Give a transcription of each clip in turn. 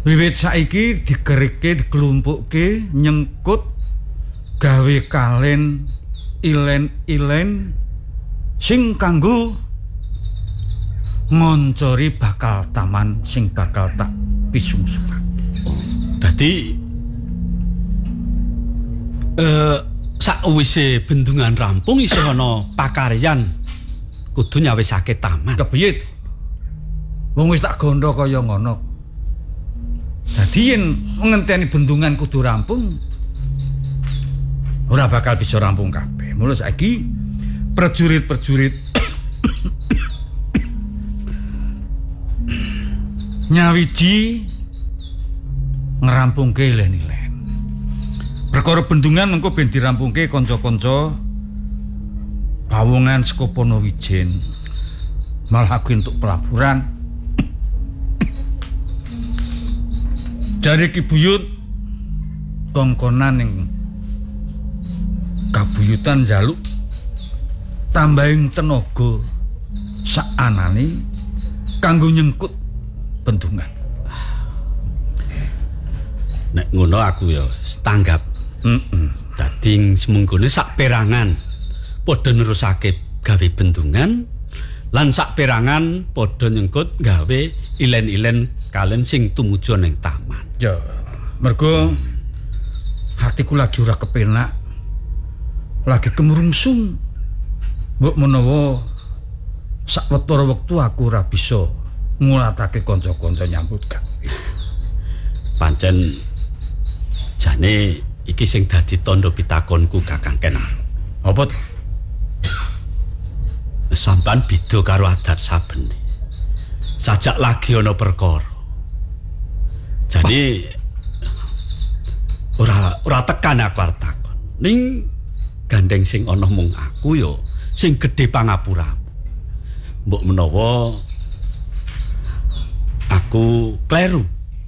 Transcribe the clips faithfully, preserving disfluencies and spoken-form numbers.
Wiwit saiki dikerike, dikelumpukke, nyengkut gawe kalen ilen-ilen sing kanggo ngoncori bakal taman sing bakal tak pisungsuran. Dadi eh sakwise bendungan rampung isih ana pakaryan kudu nyawisake taman. Kepiye? Wong wis tak gondo kaya ngono. Dadi yen ngenteni bendungan kudu rampung ora bakal bisa rampung kabeh. Mula saiki prajurit-prajurit nyawiji ngerampungke ilen-ilen. Perkara bendungan engko ben dirampungke kanca-kanca pawongan saka Ponowijen. Malah aku entuk pelaburan. Jare Ki Buyut kongkonan ning kabuyutan njaluk tambahing tenaga saanane kanggo nyengkut bendungan. Nek ngono aku ya tanggap. Heeh. Dadi semenggone sak perangan padha nerusake gawe bendungan lan sak perangan padha nyengkut gawe ilen-ilen kalen sing tumuju ning taman. Ya, mergo hatiku lagi ora kepenak. Lagi kemrungsung. Mbok menawa sakwetara wektu aku ora bisa ngulatake kanca-kanca nyambut gawe. Pancen jane iki sing dadi tandha pitakonku Kakang Kenar. Apa to? Sampan beda karo adat saben. Sajak lagi ana perkara. Jadi ora ora tekan aku arep takon. Ning gandeng sing ana mung aku yo sing gedhe pangapuramu. Mbok menawa aku kleru.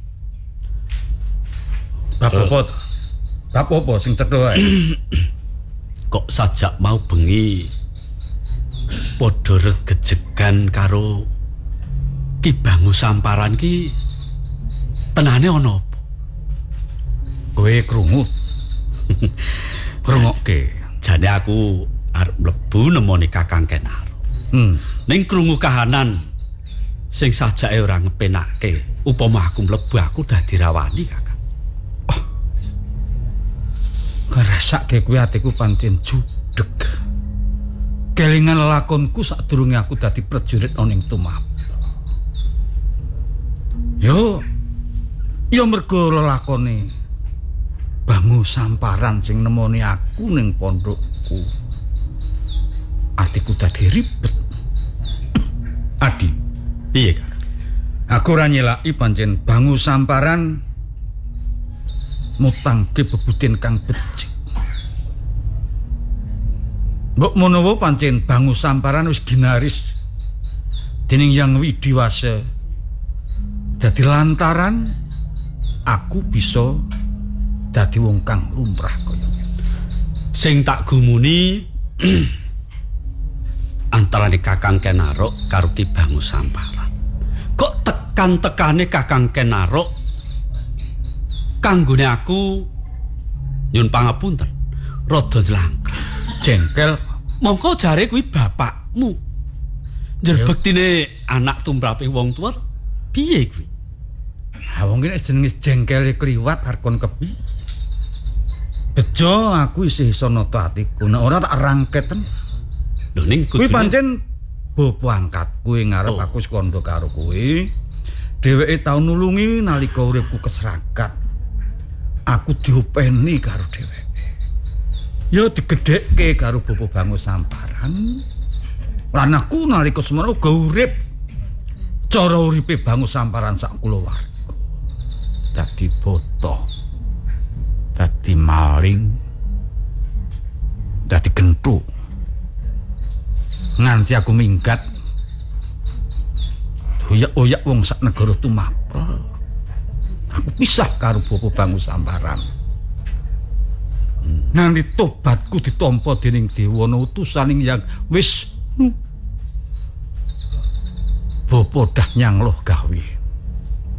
Bab apa? Bab apa sing cetha ae? Kok sajak mau bengi padha regejegan karo Ki Bangu Samparan ki tenane ana apa? Kowe krungu. Krungokke. Jane aku arep mlebu nemoni Kakang Kenar. Hmm. Ning krungu kahanan sing sajake ora ngepenake. Upama aku mlebu aku dadi rawani, Kakang. Ngrasake kuwi atiku pancen judeg. Kelingan lakonku sadurunge aku dadi prajurit ana ing Tumapel. Yo, yo mergo lelakone Bangu Samparan sing nemoni aku ning pondokku. Atiku dadi ribet. Adi, Piye, Kakang? aku ora nyelaki pancen Bangu Samparan mutangke bebuden kang becik. Mbok menawa pancen Bangu Samparan wis ginaris dening Yang Widiwasa. Dadi lantaran aku bisa dadi wong kang lumrah kaya Sing tak gumuni antarane Kakang Kenarok karo Ki Bangu Samparan. Kok tekan-tekane Kakang Kenarok kanggone aku nyun pangapunten rada langkrah. jengkel. Mongko jare kuwi bapakmu. Njerbektine anak tumrape wong tuwa piye kuwi? Ha wong iki jenenge jengkele kliwat arkon kepi. Bejo aku isih iso nata atiku. Nek ora tak rangketen. Lho ning Kuwi kudune pancen bopo angkatku ing ngarep Oh. aku sekondo karo kowe. Dheweke tau nulungi nalika uripku keserakat. Aku diopeni karo dheweke. Ya digedhekke karo Bopo Bangu Samparan. Lan aku nalika semono uga urip cara uripe Bangu Samparan sak kulawarga. Dadi boto. Dadi maling. Dadi genthuk. Nganti aku minggat oyak-oyak wong sak negara Tumapel. Aku pisah karo Bopo Bangu Samparan. Nganti tobatku ditampa dening dewana utusaning yang wis Bopo dah nyangloh gawe.